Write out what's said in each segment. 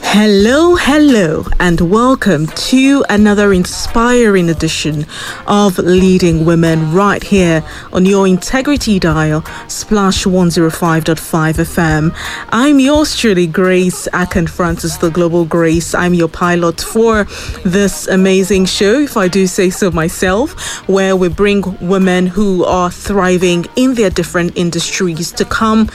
Hello, and welcome to another inspiring edition of Leading Women right here on your integrity dial, Splash 105.5 FM. I'm yours truly, Grace Akan Francis, the Global Grace. I'm your pilot for this amazing show, if I do say so myself, where we bring women who are thriving in their different industries to come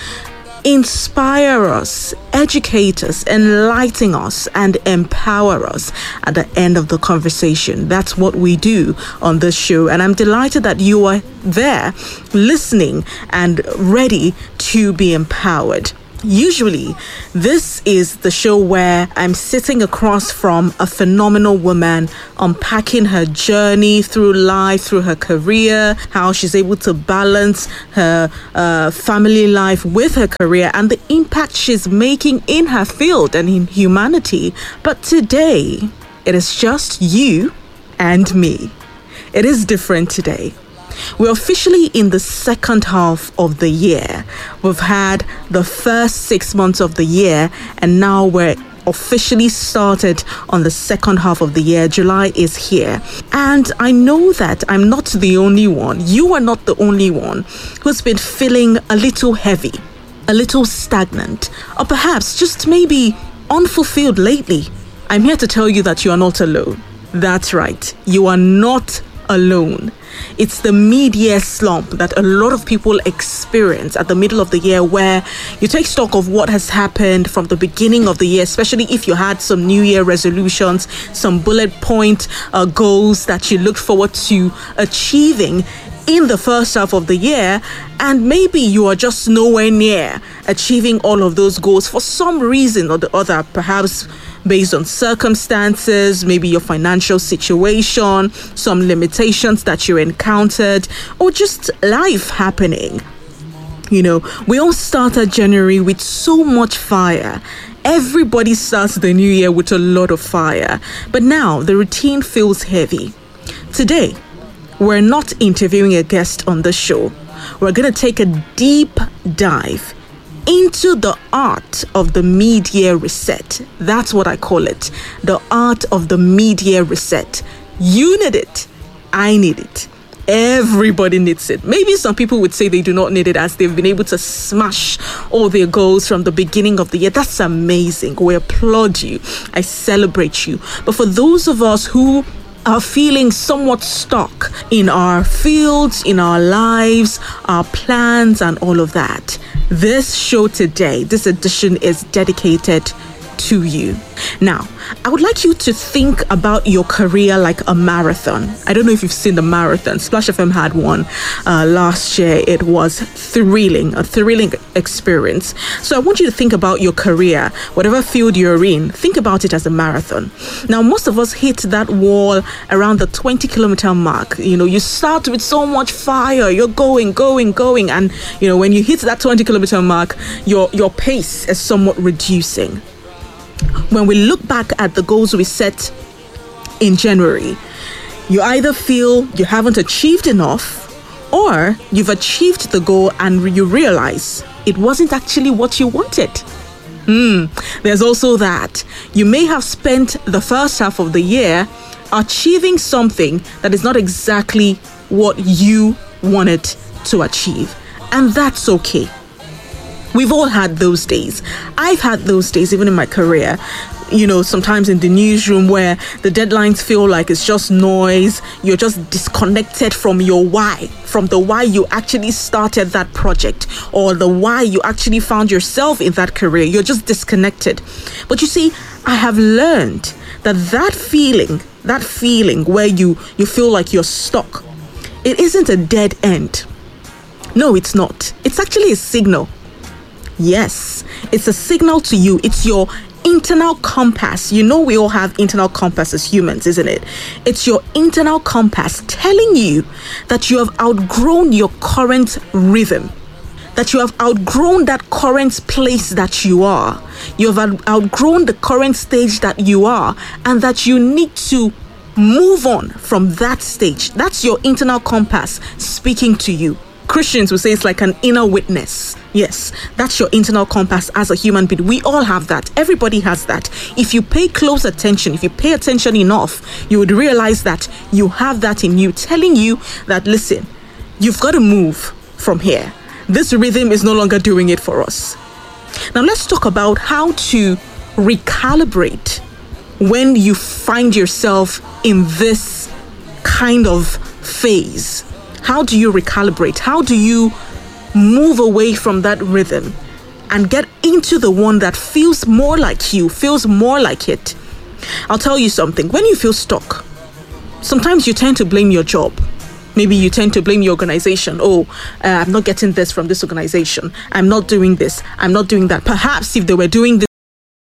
inspire us, educate us, enlighten us, and empower us at the end of the conversation. That's what we do on this show. And I'm delighted that you are there listening and ready to be empowered. Usually, this is the show where I'm sitting across from a phenomenal woman, unpacking her journey through life, through her career, how she's able to balance her family life with her career, and the impact she's making in her field and in humanity. But today, it is just you and me. It is different today. We're officially in the second half of the year. We've had the first 6 months of the year, and now we're officially started on the second half of the year. July is here. And I know that I'm not the only one. You are not the only one who's been feeling a little heavy, a little stagnant, or perhaps just maybe unfulfilled lately. I'm here to tell you that you are not alone. That's right. You are not alone. It's the mid-year slump that a lot of people experience at the middle of the year, where you take stock of what has happened from the beginning of the year, especially if you had some New Year resolutions, some bullet point goals that you looked forward to achieving in the first half of the year, and maybe you are just nowhere near achieving all of those goals for some reason or the other, perhaps based on circumstances, maybe your financial situation, some limitations that you encountered, or just life happening. You know, we all started January with so much fire. Everybody starts the new year with a lot of fire. But now the routine feels heavy. Today, we're not interviewing a guest on the show. We're going to take a deep dive into the art of the mid-year reset. That's what I call it. The art of the mid-year reset. You need it. I need it. Everybody needs it. Maybe some people would say they do not need it, as they've been able to smash all their goals from the beginning of the year. That's amazing. We applaud you. I celebrate you. But for those of us who are feeling somewhat stuck in our fields, in our lives, our plans, and all of that, this show today, this edition, is dedicated to you. Now, I would like you to think about your career like a marathon. I don't know if you've seen the marathon. Splash FM had one last year. It was a thrilling experience. So I want you to think about your career, whatever field you're in. Think about it as a marathon. Now, most of us hit that wall around the 20-kilometer mark. You know, you start with so much fire. You're going. And, you know, when you hit that 20-kilometer mark, your pace is somewhat reducing. When we look back at the goals we set in January, you either feel you haven't achieved enough, or you've achieved the goal and you realize it wasn't actually what you wanted. There's also that. You may have spent the first half of the year achieving something that is not exactly what you wanted to achieve, and that's okay. We've all had those days. I've had those days even in my career. You know, sometimes in the newsroom where the deadlines feel like it's just noise. You're just disconnected from your why, from the why you actually started that project, or the why you actually found yourself in that career. You're just disconnected. But you see, I have learned that feeling where you feel like you're stuck, it isn't a dead end. No, it's not. It's actually a signal. Yes, it's a signal to you. It's your internal compass. You know, we all have internal compass as humans, isn't it? It's your internal compass telling you that you have outgrown your current rhythm, that you have outgrown that current place that you are. You have outgrown the current stage that you are, and that you need to move on from that stage. That's your internal compass speaking to you. Christians will say it's like an inner witness. Yes, that's your internal compass as a human being. We all have that. Everybody has that. If you pay close attention, if you pay attention enough, you would realize that you have that in you, telling you that, listen, you've got to move from here. This rhythm is no longer doing it for us. Now let's talk about how to recalibrate when you find yourself in this kind of phase. How do you recalibrate? How do you move away from that rhythm and get into the one that feels more like you, feels more like it? I'll tell you something. When you feel stuck, sometimes you tend to blame your job. Maybe you tend to blame your organization. I'm not getting this from this organization. I'm not doing this. I'm not doing that. Perhaps if they were doing this